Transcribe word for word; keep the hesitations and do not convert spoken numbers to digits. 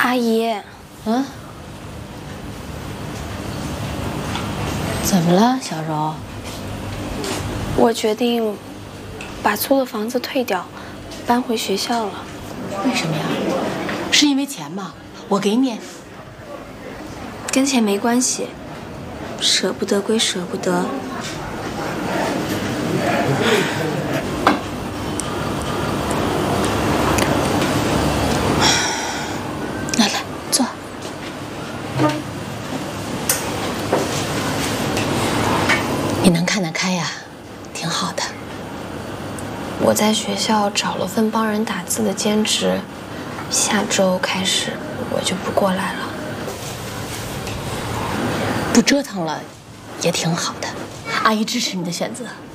阿姨， 嗯，怎么了，小柔？ 我决定把租的房子退掉，搬回学校了。 为什么呀？是因为钱吗？我给你。 跟钱没关系，舍不得归舍不得。 来来，坐。你能看得开呀，挺好的。 我在学校找了份帮人打字的兼职，下周开始我就不过来了。 不折腾了，也挺好的。阿姨支持你的选择。